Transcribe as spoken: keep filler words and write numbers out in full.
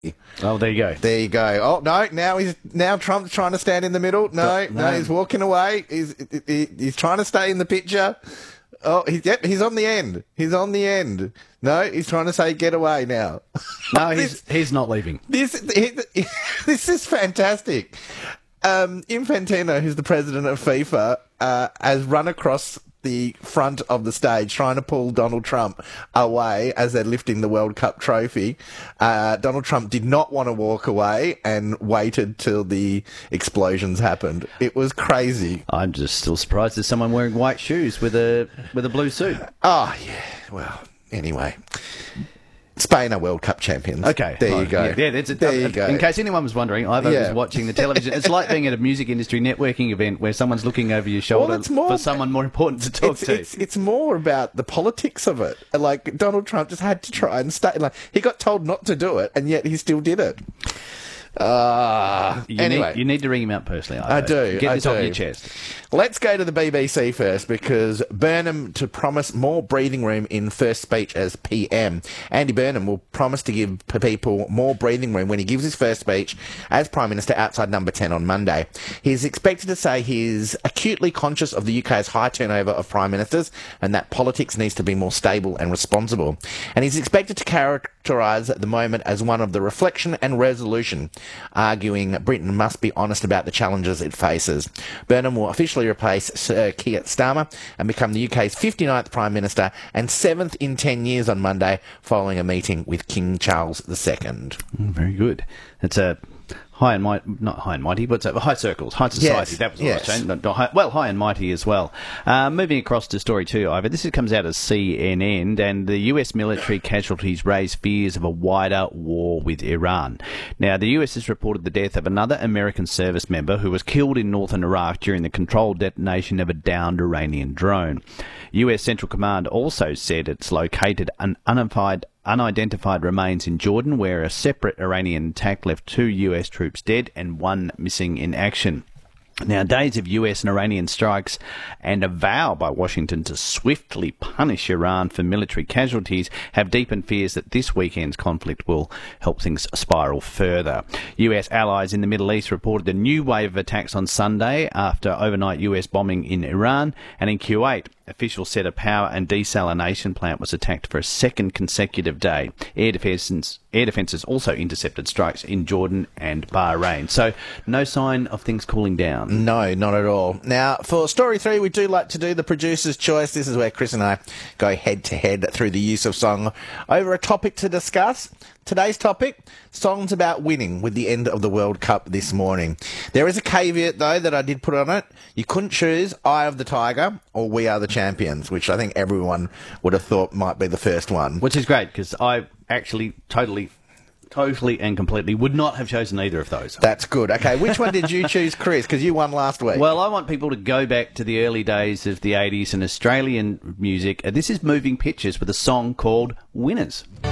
Oh, there you go. There you go. Oh no! Now he's now Trump's trying to stand in the middle. No, no, no. he's walking away. He's he, he's trying to stay in the picture. Oh, he's yep, he's on the end. He's on the end. No, he's trying to say get away now. No, he's he's not leaving. This this is fantastic. Um, Infantino, who's the president of FIFA, uh, has run across the front of the stage trying to pull Donald Trump away as they're lifting the World Cup trophy. Uh, Donald Trump did not want to walk away and waited till the explosions happened. It was crazy. I'm just still surprised there's someone wearing white shoes with a with a blue suit. Oh, yeah. Well, anyway. Spain are World Cup champions. Okay. There right. you go. Yeah, yeah, that's a, there uh, you go. In case anyone was wondering, Ivo Yeah. was watching the television. It's like being at a music industry networking event where someone's looking over your shoulder Well, it's more- for someone more important to talk It's, to. it's, it's more about the politics of it. Like, Donald Trump just had to try and stay. Like, he got told not to do it, and yet he still did it. Uh, you anyway. Need, you need to ring him out personally, Ivo. I do. Get I this do. off your chest. Let's go to the B B C first, because Burnham to promise more breathing room in first speech as P M. Andy Burnham will promise to give p- people more breathing room when he gives his first speech as Prime Minister outside Number ten on Monday. He's expected to say he's acutely conscious of the U K's high turnover of Prime Ministers and that politics needs to be more stable and responsible. And he's expected to characterise the moment as one of the reflection and resolution, arguing Britain must be honest about the challenges it faces. Burnham will officially replace Sir Keir Starmer and become the U K's fifty-ninth Prime Minister and seventh in ten years on Monday, following a meeting with King Charles the Second. Mm, very good. It's a high and mighty, not high and mighty, but it's a high circles, high society. Yes, That was what yes. I was saying. Not, not high, well, high and mighty as well. Uh, moving across to story two, Ivor. This is, comes out of C N N, and the U S military casualties raise fears of a wider war with Iran. Now, the U S has reported the death of another American service member who was killed in northern Iraq during the controlled detonation of a downed Iranian drone. U S Central Command also said it's located an unidentified unidentified remains in Jordan, where a separate Iranian attack left two U S troops dead and one missing in action. Now, days of U S and Iranian strikes and a vow by Washington to swiftly punish Iran for military casualties have deepened fears that this weekend's conflict will help things spiral further. U S allies in the Middle East reported a new wave of attacks on Sunday after overnight U S bombing in Iran, and in Kuwait, officials said a power and desalination plant was attacked for a second consecutive day. Air defences, air defences also intercepted strikes in Jordan and Bahrain. So, no sign of things cooling down. No, not at all. Now, for story three, we do like to do the producer's choice. This is where Chris and I go head to head through the use of song over a topic to discuss. Today's topic, songs about winning with the end of the World Cup this morning. There is a caveat, though, that I did put on it. You couldn't choose Eye of the Tiger or We Are the Champions, which I think everyone would have thought might be the first one. Which is great, because I actually totally, totally and completely would not have chosen either of those. That's good. Okay, which one did you choose, Chris? Because you won last week. Well, I want people to go back to the early days of the eighties and Australian music. Uh, This is Moving Pictures with a song called Winners.